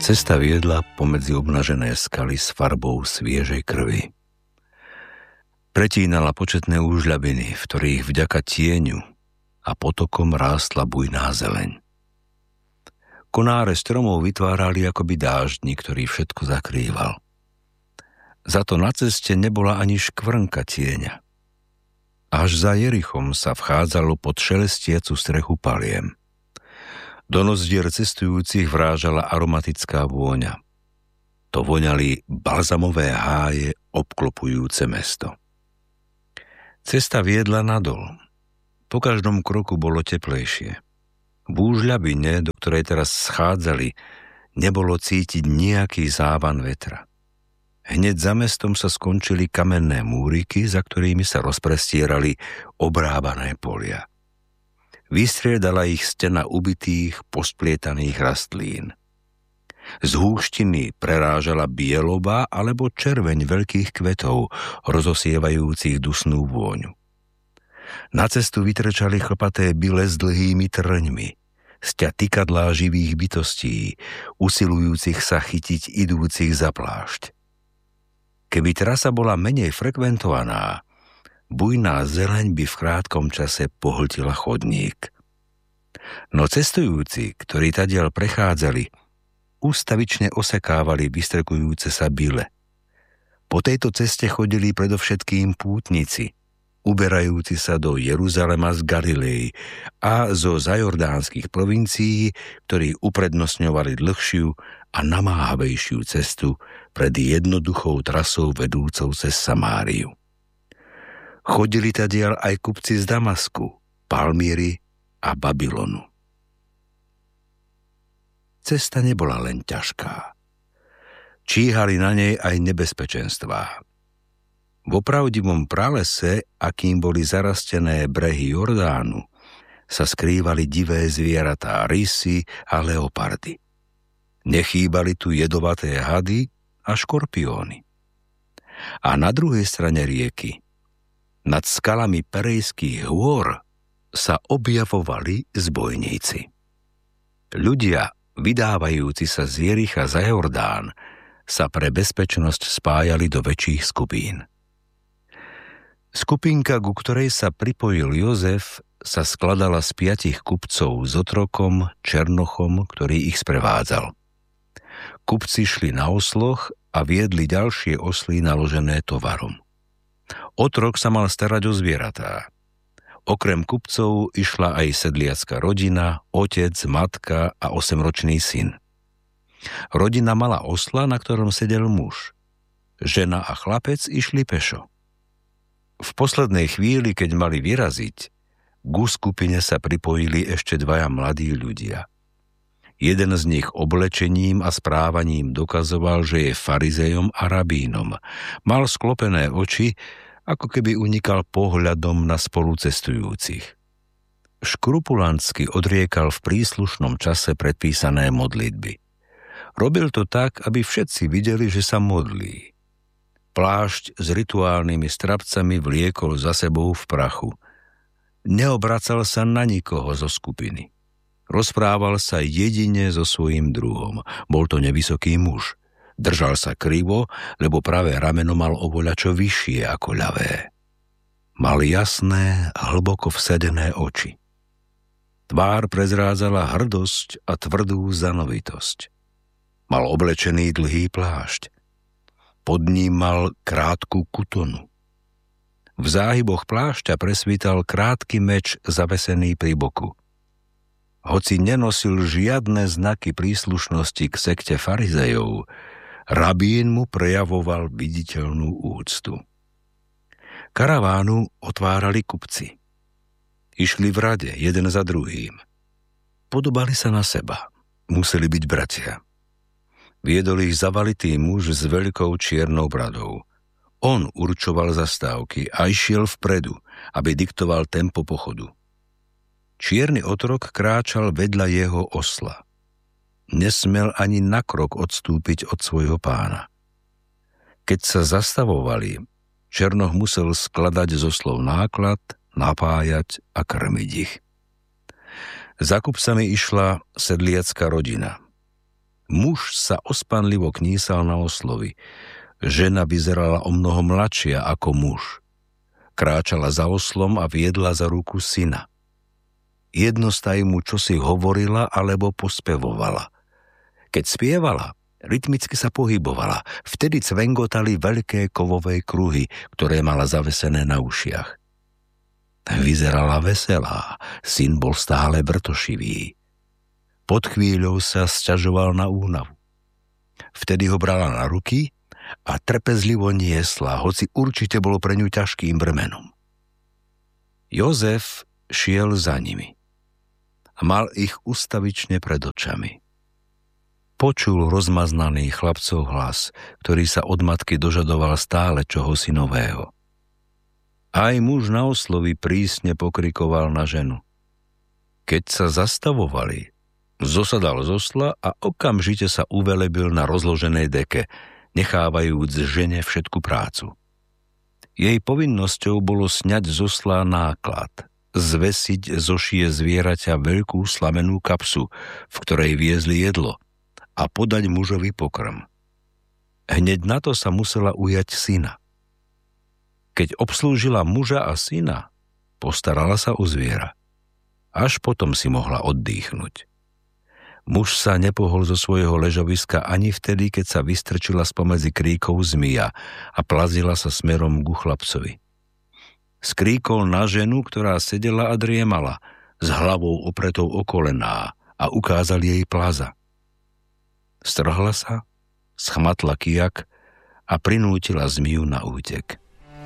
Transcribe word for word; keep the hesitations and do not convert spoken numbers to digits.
Cesta viedla pomedzi obnažené skaly s farbou sviežej krvi. Pretínala početné úžľabiny, v ktorých vďaka tieňu a potokom rástla bujná zeleň. Konáre stromov vytvárali akoby dáždni, ktorý všetko zakrýval. Za to na ceste nebola ani škvrnka tieňa. Až za Jerichom sa vchádzalo pod šelestiacu strechu paliem. Do nozdier cestujúcich vrážala aromatická vôňa. To voňali balzamové háje obklopujúce mesto. Cesta viedla nadol. Po každom kroku bolo teplejšie. V úžľabine, do ktorej teraz schádzali, nebolo cítiť nejaký závan vetra. Hneď za mestom sa skončili kamenné múriky, za ktorými sa rozprestierali obrábané polia. Vystriedala ich stena ubitých, posplietaných rastlín. Z húštiny prerážala bieloba alebo červeň veľkých kvetov, rozosievajúcich dusnú vôňu. Na cestu vytrčali chlpaté byle s dlhými trňmi, sťa tykadlá živých bytostí, usilujúcich sa chytiť idúcich za plášť. Keby trasa bola menej frekventovaná, bujná zeleň by v krátkom čase pohltila chodník. No cestujúci, ktorí tadiaľ prechádzali, ústavične osekávali vystrekujúce sa byle. Po tejto ceste chodili predovšetkým pútnici, uberajúci sa do Jeruzalema z Galilei a zo zajordánskych provincií, ktorí uprednostňovali dlhšiu a namáhavejšiu cestu pred jednoduchou trasou vedúcou cez Samáriu. Chodili tadiaľ aj kupci z Damasku, Palmíry a Babylonu. Cesta nebola len ťažká. Číhali na nej aj nebezpečenstvá. V opravdivom pralese, akým boli zarastené brehy Jordánu, sa skrývali divé zvieratá, rysy a leopardy. Nechýbali tu jedovaté hady a škorpióny. A na druhej strane rieky, nad skalami Perejských hôr, sa objavovali zbojníci. Ľudia, vydávajúci sa z Jericha za Jordán, sa pre bezpečnosť spájali do väčších skupín. Skupinka, ku ktorej sa pripojil Jozef, sa skladala z piatich kupcov s otrokom, černochom, ktorý ich sprevádzal. Kupci šli na osloch a viedli ďalšie osly naložené tovarom. Otrok sa mal starať o zvieratá. Okrem kupcov išla aj sedliacka rodina, otec, matka a osemročný syn. Rodina mala osla, na ktorom sedel muž. Žena a chlapec išli pešo. V poslednej chvíli, keď mali vyraziť, ku skupine sa pripojili ešte dvaja mladí ľudia. Jeden z nich oblečením a správaním dokazoval, že je farizejom a rabínom. Mal sklopené oči, ako keby unikal pohľadom na spolucestujúcich. Škrupulantsky odriekal v príslušnom čase predpísané modlitby. Robil to tak, aby všetci videli, že sa modlí. Plášť s rituálnymi strapcami vliekol za sebou v prachu. Neobracal sa na nikoho zo skupiny. Rozprával sa jedine so svojím druhom. Bol to nevysoký muž. Držal sa krivo, lebo pravé rameno mal ovoľačo vyššie ako ľavé. Mal jasné, hlboko vsedené oči. Tvár prezrádzala hrdosť a tvrdú zanovitosť. Mal oblečený dlhý plášť. Pod ním mal krátku kutonu. V záhyboch plášťa presvítal krátky meč zavesený pri boku. Hoci nenosil žiadne znaky príslušnosti k sekte farizejov, rabín mu prejavoval viditeľnú úctu. Karavánu otvárali kupci. Išli v rade, jeden za druhým. Podobali sa na seba. Museli byť bratia. Viedol ich zavalitý muž s veľkou čiernou bradou. On určoval zastávky a išiel vpredu, aby diktoval tempo pochodu. Čierny otrok kráčal vedľa jeho osla. Nesmel ani na krok odstúpiť od svojho pána. Keď sa zastavovali, černoch musel skladať zo slov náklad, napájať a krmiť ich. Za kupcami išla sedliacka rodina. Muž sa ospanlivo knísal na oslovi. Žena vyzerala o mnoho mladšia ako muž. Kráčala za oslom a viedla za ruku syna. Jednostaj mu čosi hovorila alebo pospevovala. Keď spievala, rytmicky sa pohybovala. Vtedy cvengotali veľké kovové kruhy, ktoré mala zavesené na ušiach. Vyzerala veselá, syn bol stále vrtošivý. Pod chvíľou sa sťažoval na únavu. Vtedy ho brala na ruky a trpezlivo niesla, hoci určite bolo pre ňu ťažkým bremenom. Jozef šiel za nimi a mal ich ustavične pred očami. Počul rozmaznaný chlapcov hlas, ktorý sa od matky dožadoval stále čohosi nového. Aj muž na oslovi prísne pokrikoval na ženu. Keď sa zastavovali, zosadal z osla a okamžite sa uvelebil na rozloženej deke, nechávajúc žene všetku prácu. Jej povinnosťou bolo sňať z osla náklad, zvesiť zo šie zvieraťa veľkú slamenú kapsu, v ktorej viezli jedlo, a podať mužovi pokrm. Hneď na to sa musela ujať syna. Keď obslúžila muža a syna, postarala sa o zviera. Až potom si mohla oddychnúť. Muž sa nepohol zo svojho ležoviska ani vtedy, keď sa vystrčila spomedzi kríkov zmija a plazila sa smerom ku chlapcovi. Skríkol na ženu, ktorá sedela a driemala, s hlavou opretou o kolená, a ukázal jej plaza. Strhla sa, schmatla kijak a prinútila zmiju na útek.